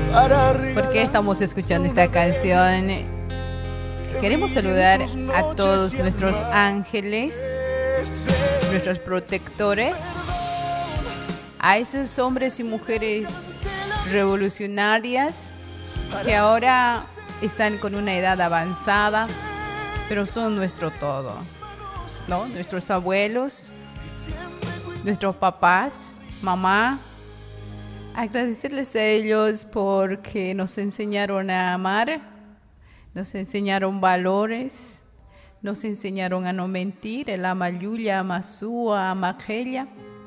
¿Por qué estamos escuchando esta canción? Queremos saludar a todos nuestros ángeles, nuestros protectores, a esos hombres y mujeres revolucionarias que ahora están con una edad avanzada, pero son nuestro todo, ¿no? Nuestros abuelos, nuestros papás, mamá. Agradecerles a ellos porque nos enseñaron a amar, nos enseñaron valores, nos enseñaron a no mentir, el ama Yulia, ama Sua, ama Gella.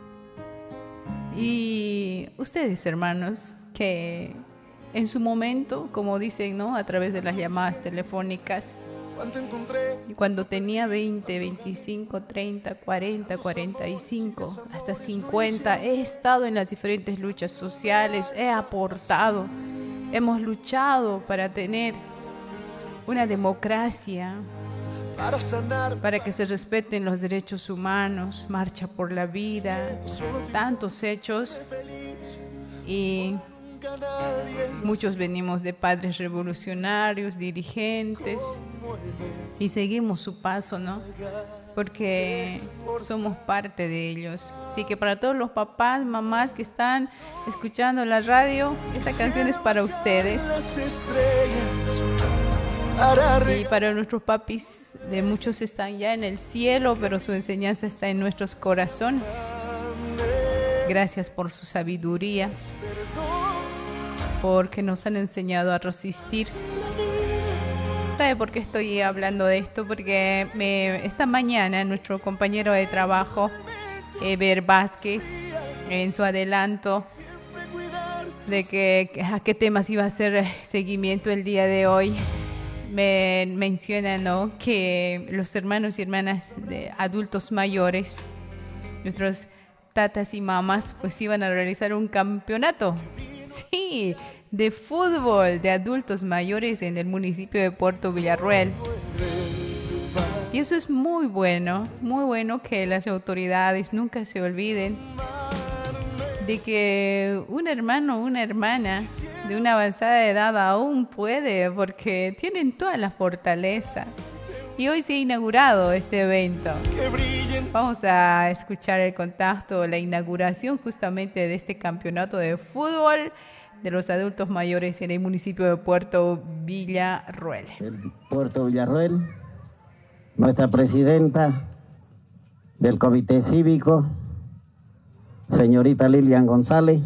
Y ustedes, hermanos, que en su momento, como dicen, ¿no?, a través de las llamadas telefónicas, cuando tenía 20, 25, 30, 40, 45, hasta 50, he estado en las diferentes luchas sociales, he aportado, hemos luchado para tener una democracia, para que se respeten los derechos humanos, marcha por la vida, tantos hechos, y muchos venimos de padres revolucionarios, dirigentes, y seguimos su paso, ¿no? Porque somos parte de ellos. Así que para todos los papás, mamás que están escuchando la radio, esta canción es para ustedes. Y para nuestros papis, de muchos están ya en el cielo, pero su enseñanza está en nuestros corazones. Gracias por su sabiduría, porque nos han enseñado a resistir. ¿Sabe por qué estoy hablando de esto? Porque esta mañana nuestro compañero de trabajo, Eber Vázquez, en su adelanto de a qué temas iba a hacer seguimiento el día de hoy, me menciona, ¿no?, que los hermanos y hermanas de adultos mayores, nuestros tatas y mamás, pues iban a realizar un campeonato. Sí, de fútbol de adultos mayores en el municipio de Puerto Villarroel. Y eso es muy bueno que las autoridades nunca se olviden de que un hermano o una hermana de una avanzada edad aún puede, porque tienen toda la fortaleza. Y hoy se ha inaugurado este evento. Vamos a escuchar el contacto, la inauguración justamente de este campeonato de fútbol de los adultos mayores en el municipio de Puerto Villarroel. Puerto Villarroel, nuestra presidenta del Comité Cívico, señorita Lilian González,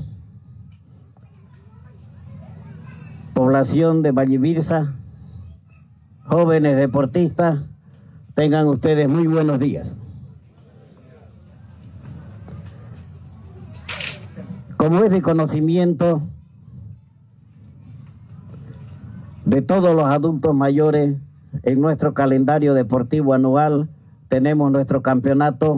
población de Vallevirsa, jóvenes deportistas, tengan ustedes muy buenos días. Como es de conocimiento de todos los adultos mayores, en nuestro calendario deportivo anual tenemos nuestro campeonato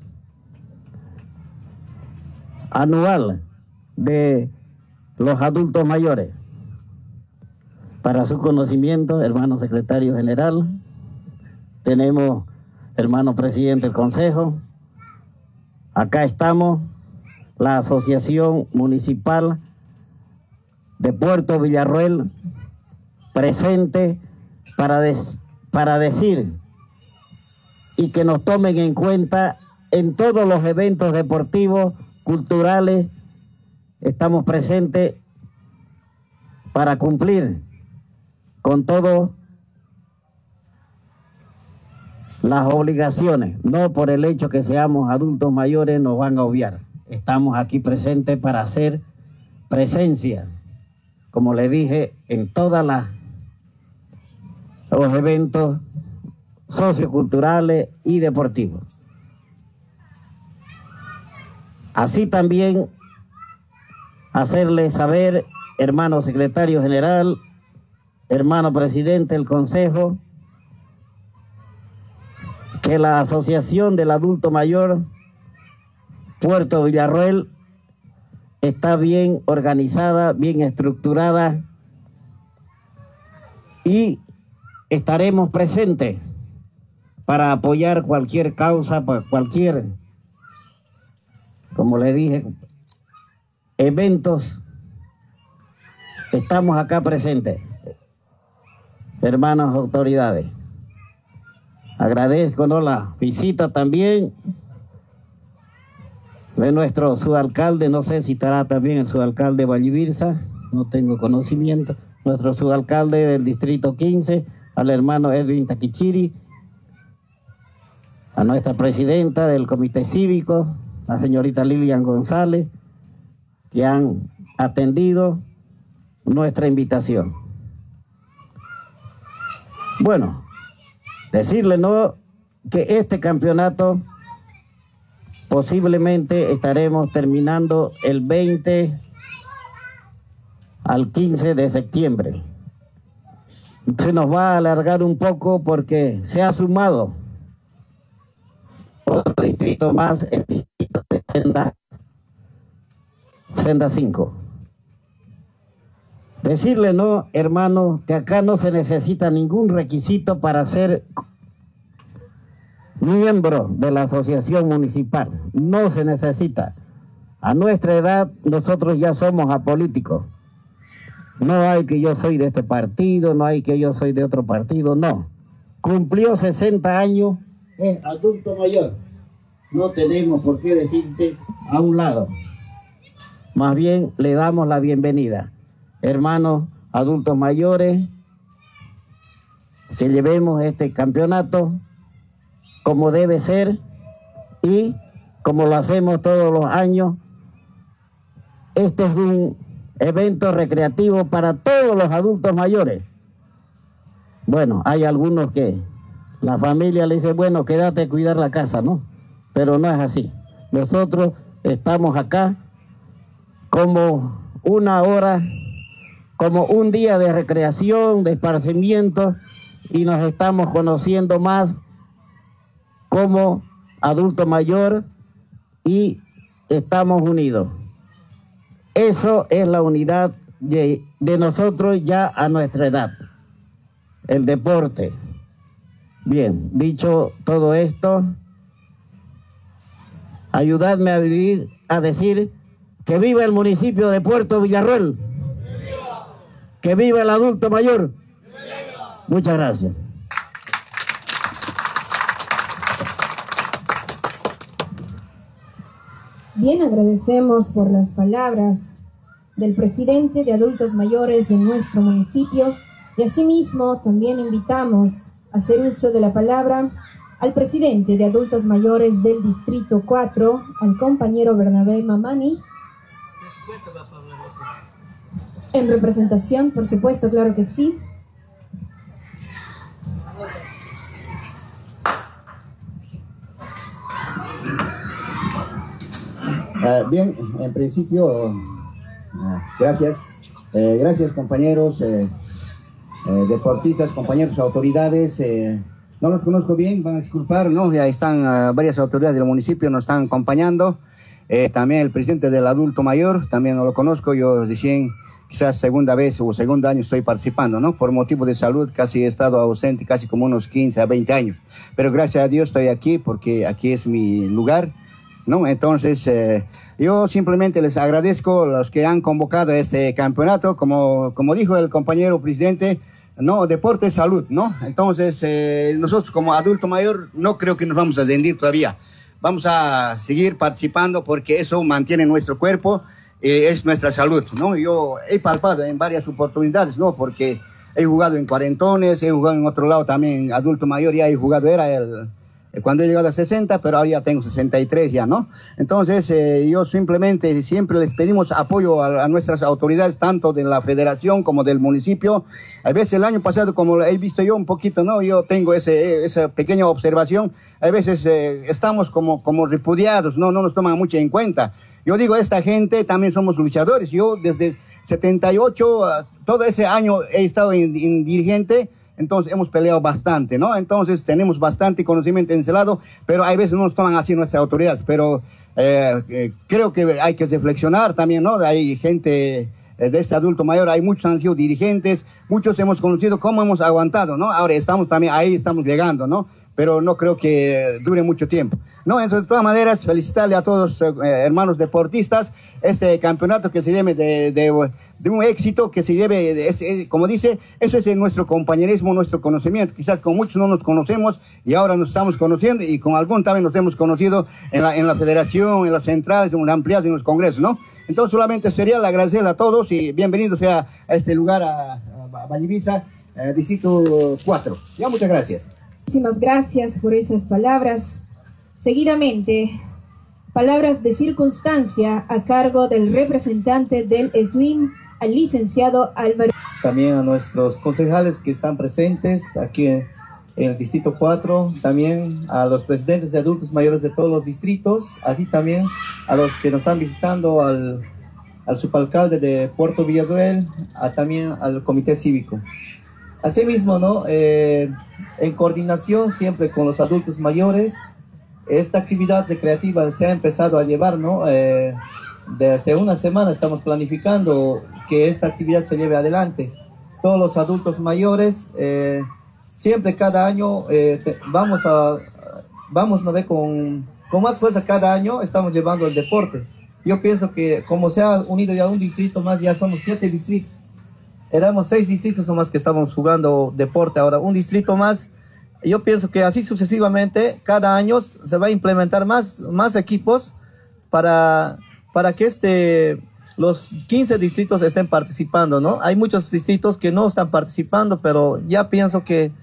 anual de los adultos mayores. Para su conocimiento, hermano secretario general, tenemos hermano presidente del consejo, acá estamos, la Asociación Municipal de Puerto Villarroel, presente para decir y que nos tomen en cuenta en todos los eventos deportivos, culturales. Estamos presentes para cumplir con todas las obligaciones. No por el hecho que seamos adultos mayores nos van a obviar. Estamos aquí presentes para hacer presencia, como le dije, en todas los eventos socioculturales y deportivos. Así también hacerle saber, hermano secretario general, hermano presidente del consejo, que la Asociación del Adulto Mayor Puerto Villarroel está bien organizada, bien estructurada, y estaremos presentes para apoyar cualquier causa, cualquier, como le dije, eventos estamos acá presentes, hermanas autoridades. Agradezco, ¿no?, la visita también de nuestro subalcalde, no sé si estará también el subalcalde Vallivirsa, no tengo conocimiento, nuestro subalcalde del distrito 15, al hermano Edwin Taquichiri, a nuestra presidenta del comité cívico, la señorita Lilian González, que han atendido nuestra invitación. Bueno, decirle, ¿no?, que este campeonato posiblemente estaremos terminando el 20 al 15 de septiembre. Se nos va a alargar un poco porque se ha sumado otro distrito más, el distrito de Senda 5. Decirle, ¿no, hermano, que acá no se necesita ningún requisito para ser miembro de la asociación municipal? No se necesita. A nuestra edad nosotros ya somos apolíticos. No hay que yo soy de este partido, no hay que yo soy de otro partido, no. Cumplió 60 años, es adulto mayor. No tenemos por qué decirte a un lado. Más bien le damos la bienvenida. Hermanos adultos mayores, que llevemos este campeonato como debe ser y como lo hacemos todos los años. Este es un evento recreativo para todos los adultos mayores. Bueno, hay algunos que la familia le dice, bueno, quédate a cuidar la casa, ¿no? Pero no es así. Nosotros estamos acá como una hora, como un día de recreación, de esparcimiento, y nos estamos conociendo más como adulto mayor y estamos unidos. Eso es la unidad de nosotros ya a nuestra edad, el deporte. Bien, dicho todo esto, ayudadme a decir que viva el municipio de Puerto Villarroel, que viva el adulto mayor. Muchas gracias. Bien, agradecemos por las palabras del presidente de adultos mayores de nuestro municipio y asimismo también invitamos a hacer uso de la palabra al presidente de adultos mayores del distrito 4, al compañero Bernabé Mamani. En representación, por supuesto, claro que sí. Bien, en principio, gracias. Gracias, compañeros deportistas, compañeros autoridades. No los conozco bien, van a disculpar, ¿no? Ya están varias autoridades del municipio, nos están acompañando. También el presidente del adulto mayor, también no lo conozco. Yo recién, quizás segunda vez o segundo año estoy participando, ¿no? Por motivo de salud, casi he estado ausente, casi como unos 15 a 20 años. Pero gracias a Dios estoy aquí, porque aquí es mi lugar, ¿no? Entonces, yo simplemente les agradezco a los que han convocado a este campeonato, como dijo el compañero presidente, no, deporte es salud, ¿no? Entonces, nosotros como adulto mayor no creo que nos vamos a rendir todavía. Vamos a seguir participando porque eso mantiene nuestro cuerpo, es nuestra salud, ¿no? Yo he palpado en varias oportunidades, ¿no? Porque he jugado en cuarentones, he jugado en otro lado también, adulto mayor, ya he jugado, cuando he llegado a 60, pero ahora ya tengo 63 ya, ¿no? Entonces, yo simplemente siempre les pedimos apoyo a nuestras autoridades, tanto de la federación como del municipio. A veces el año pasado, como he visto yo un poquito, ¿no? Yo tengo esa pequeña observación. A veces estamos como repudiados, no nos toman mucho en cuenta. Yo digo, esta gente también somos luchadores. Yo desde 78, todo ese año he estado en dirigente. Entonces hemos peleado bastante, ¿no? Entonces tenemos bastante conocimiento en ese lado, pero hay veces no nos toman así nuestras autoridades. Pero creo que hay que reflexionar también, ¿no? Hay gente de este adulto mayor, hay muchos han sido dirigentes, muchos hemos conocido cómo hemos aguantado, ¿no? Ahora estamos también ahí, estamos llegando, ¿no? Pero no creo que dure mucho tiempo. No, entonces, de todas maneras, felicitarle a todos hermanos deportistas, este campeonato que se lleve de un éxito, que se lleve, como dice, eso es nuestro compañerismo, nuestro conocimiento. Quizás con muchos no nos conocemos y ahora nos estamos conociendo, y con algún también nos hemos conocido en la federación, en las centrales, en los ampliados, en los congresos, ¿no? Entonces solamente sería agradecerle a todos y bienvenidos sea a este lugar, a Valliviza, distrito 4. Ya, muchas gracias. Muchísimas gracias por esas palabras. Seguidamente, palabras de circunstancia a cargo del representante del SLIM, al licenciado Álvaro. También a nuestros concejales que están presentes aquí en el distrito 4, también a los presidentes de adultos mayores de todos los distritos, así también a los que nos están visitando, al subalcalde de Puerto Villasuel, también al comité cívico. Asimismo, ¿no? En coordinación siempre con los adultos mayores, esta actividad recreativa se ha empezado a llevar, ¿no? Desde una semana estamos planificando que esta actividad se lleve adelante. Todos los adultos mayores, siempre cada año vamos ¿no ve? Con más fuerza cada año estamos llevando el deporte. Yo pienso que como se ha unido ya un distrito más, ya somos 7 distritos. Éramos 6 distritos nomás que estábamos jugando deporte, ahora un distrito más. Yo pienso que así sucesivamente, cada año se va a implementar más equipos para que los 15 distritos estén participando, ¿no? Hay muchos distritos que no están participando, pero ya pienso que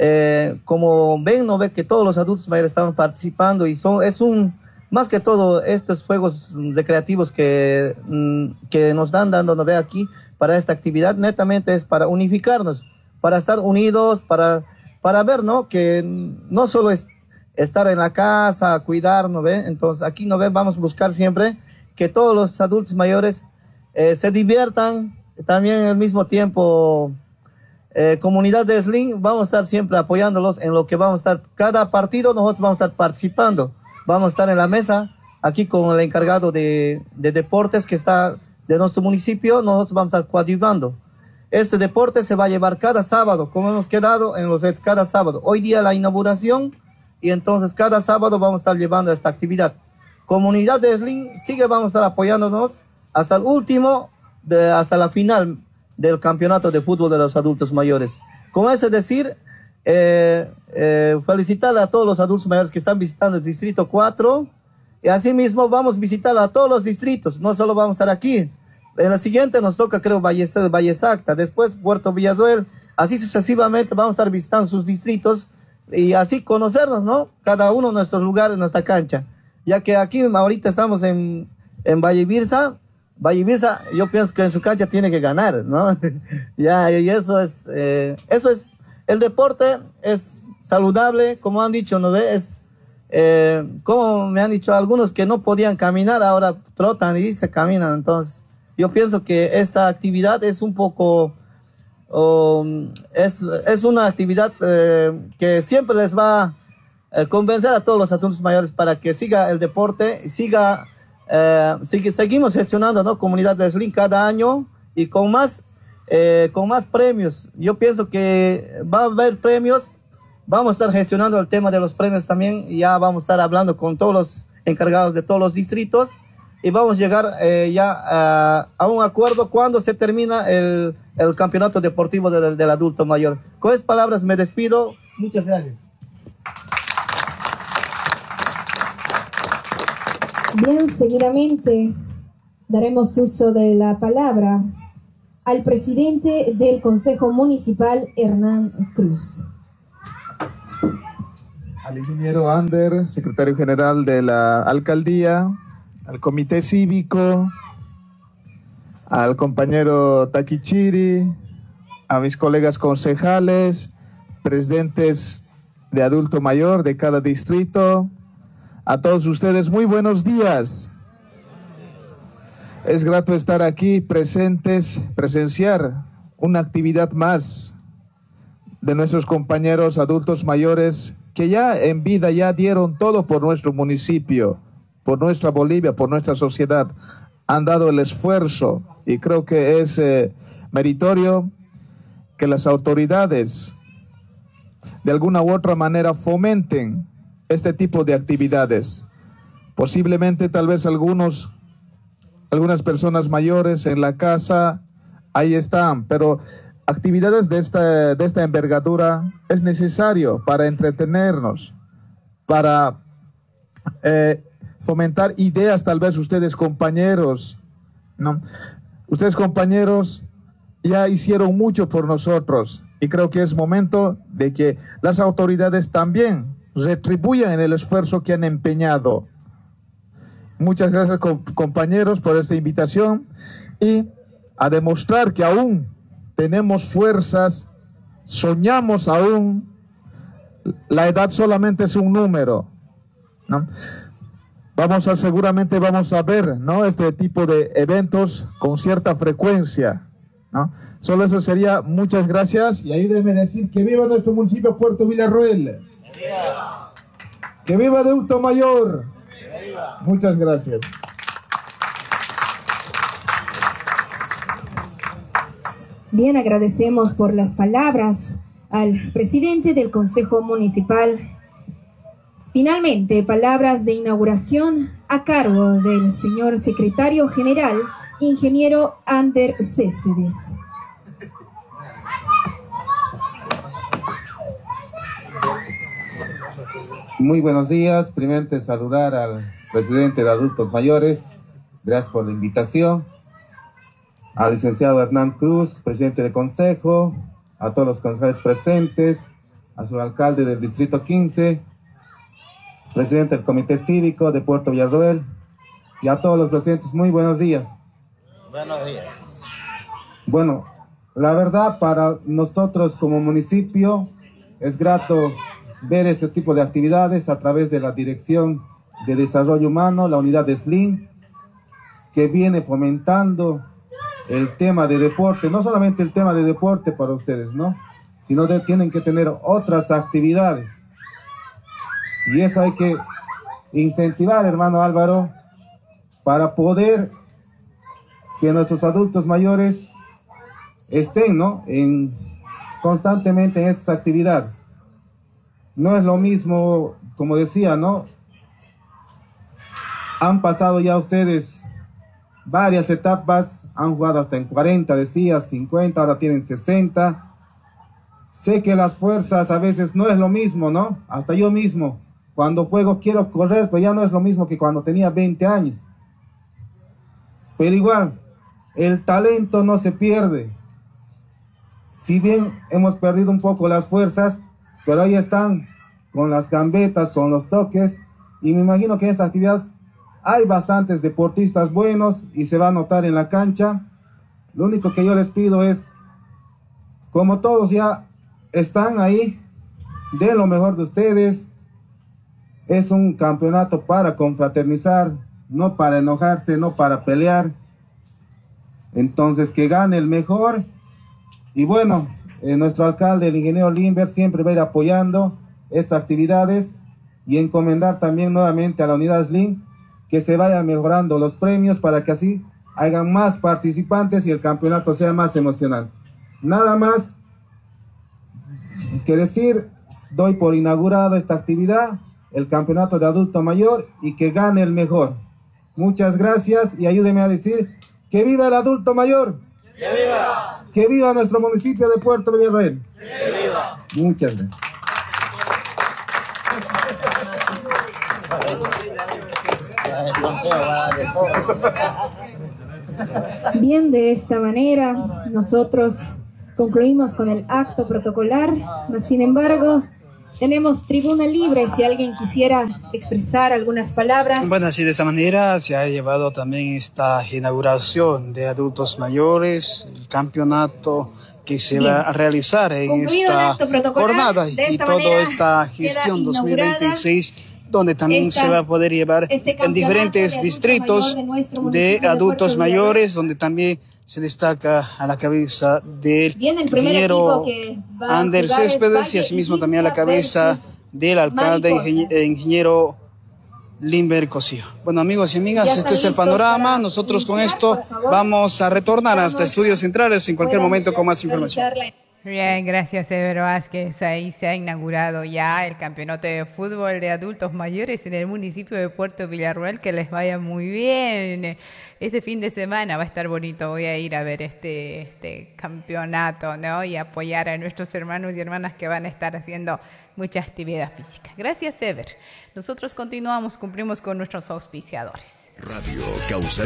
como ven, no ve que todos los adultos mayores están participando, y más que todo estos juegos recreativos que nos están dando, no ve aquí, para esta actividad, netamente es para unificarnos, para estar unidos, para ver, ¿no? Que no solo es estar en la casa, cuidar, ¿no ve? Entonces aquí, ¿no ve? Vamos a buscar siempre que todos los adultos mayores se diviertan, también al mismo tiempo, comunidad de SLIM, vamos a estar siempre apoyándolos en lo que vamos a estar, cada partido nosotros vamos a estar participando, vamos a estar en la mesa, aquí con el encargado de deportes que está de nuestro municipio, nosotros vamos a estar coadyuvando. Este deporte se va a llevar cada sábado, como hemos quedado en los sets cada sábado. Hoy día la inauguración, y entonces cada sábado vamos a estar llevando esta actividad. Comunidad de SLIM vamos a estar apoyándonos hasta el último, hasta la final del campeonato de fútbol de los adultos mayores. Con eso decir, felicitar a todos los adultos mayores que están visitando el distrito 4, y asimismo vamos a visitar a todos los distritos, no solo vamos a estar aquí. En la siguiente nos toca, creo, Valle Sacta, después Puerto Villasuel, así sucesivamente vamos a estar visitando sus distritos y así conocernos, ¿no? Cada uno de nuestros lugares, nuestra cancha. Ya que aquí ahorita estamos en Valliviza, yo pienso que en su cancha tiene que ganar, ¿no? Ya, y eso es, el deporte es saludable, como han dicho, ¿no ve? Como me han dicho algunos que no podían caminar, ahora trotan y se caminan, entonces yo pienso que esta actividad es un poco, es una actividad que siempre les va a convencer a todos los adultos mayores para que siga el deporte y seguimos gestionando, ¿no? Comunidad de SLIM cada año y con más premios. Yo pienso que va a haber premios, vamos a estar gestionando el tema de los premios también, y ya vamos a estar hablando con todos los encargados de todos los distritos, y vamos a llegar a un acuerdo cuando se termina el campeonato deportivo del adulto mayor. Con esas palabras me despido. Muchas gracias. Bien, seguidamente daremos uso de la palabra al presidente del Consejo Municipal, Hernán Cruz. Al ingeniero Ander, secretario general de la alcaldía, al comité cívico, al compañero Takichiri, a mis colegas concejales, presidentes de adulto mayor de cada distrito, a todos ustedes, muy buenos días. Es grato estar aquí presentes, presenciar una actividad más de nuestros compañeros adultos mayores que ya en vida ya dieron todo por nuestro municipio, por nuestra Bolivia, por nuestra sociedad. Han dado el esfuerzo y creo que es meritorio que las autoridades de alguna u otra manera fomenten este tipo de actividades. Posiblemente tal vez algunas personas mayores en la casa, ahí están, pero actividades de esta envergadura es necesario para entretenernos, para fomentar ideas, tal vez ustedes compañeros, ¿no? Ustedes compañeros ya hicieron mucho por nosotros y creo que es momento de que las autoridades también retribuyan el esfuerzo que han empeñado. Muchas gracias compañeros por esta invitación y a demostrar que aún tenemos fuerzas, soñamos aún, la edad solamente es un número, ¿no? Seguramente vamos a ver, ¿no?, este tipo de eventos con cierta frecuencia, ¿no? Solo eso sería. Muchas gracias y ayúdenme a decir que viva nuestro municipio Puerto Villarroel. Que viva Adulto Mayor. Muchas gracias. Bien, agradecemos por las palabras al presidente del Consejo Municipal. Finalmente, palabras de inauguración a cargo del señor secretario general, ingeniero Ander Céspedes. Muy buenos días. Primeramente saludar al presidente de Adultos Mayores. Gracias por la invitación. Al licenciado Hernán Cruz, presidente del Consejo, a todos los concejales presentes, a su alcalde del Distrito 15, presidente del Comité Cívico de Puerto Villarroel, y a todos los presentes, muy buenos días. Buenos días. Bueno, la verdad, para nosotros como municipio es grato ver este tipo de actividades a través de la Dirección de Desarrollo Humano, la unidad de SLIN, que viene fomentando el tema de deporte, no solamente el tema de deporte para ustedes, ¿no?, sino que tienen que tener otras actividades. Y eso hay que incentivar, hermano Álvaro, para poder que nuestros adultos mayores estén, ¿no?, constantemente en estas actividades. No es lo mismo, como decía, ¿no?, han pasado ya ustedes varias etapas, han jugado hasta en 40, decía, 50, ahora tienen 60. Sé que las fuerzas a veces no es lo mismo, ¿no? Hasta yo mismo, cuando juego quiero correr, pero ya no es lo mismo que cuando tenía 20 años. Pero igual, el talento no se pierde. Si bien hemos perdido un poco las fuerzas, pero ahí están, con las gambetas, con los toques, y me imagino que en estas actividades hay bastantes deportistas buenos y se va a notar en la cancha. Lo único que yo les pido es, como todos ya están ahí, den lo mejor de ustedes. Es un campeonato para confraternizar, no para enojarse, no para pelear. Entonces, que gane el mejor. Y bueno, nuestro alcalde, el ingeniero Limber, siempre va a ir apoyando estas actividades y encomendar también nuevamente a la unidad SLIN que se vayan mejorando los premios para que así hagan más participantes y el campeonato sea más emocionante. Nada más que decir, doy por inaugurado esta actividad, el campeonato de adulto mayor, y que gane el mejor. Muchas gracias y ayúdenme a decir que viva el adulto mayor. ¡Que viva! ¡Que viva nuestro municipio de Puerto Villarroel! ¡Que viva! Muchas gracias. Bien, de esta manera nosotros concluimos con el acto protocolar, mas sin embargo tenemos tribuna libre si alguien quisiera expresar algunas palabras. Bueno, así de esta manera se ha llevado también esta inauguración de adultos mayores, el campeonato que se va a realizar en esta jornada y toda esta gestión 2026, donde también se va a poder llevar en diferentes distritos de adultos mayores, donde también se destaca a la cabeza del ingeniero Ander Céspedes y asimismo también a la cabeza del alcalde ingeniero Limber Cosío. Bueno, amigos y amigas, este es el panorama. Nosotros con esto vamos a retornar hasta Estudios Centrales en cualquier momento con más información. Bien, gracias Ever Vázquez. Ahí se ha inaugurado ya el campeonato de fútbol de adultos mayores en el municipio de Puerto Villarroel. Que les vaya muy bien. Este fin de semana va a estar bonito. Voy a ir a ver este campeonato, ¿no? Y apoyar a nuestros hermanos y hermanas que van a estar haciendo mucha actividad física. Gracias Ever. Nosotros continuamos, cumplimos con nuestros auspiciadores. Radio Causa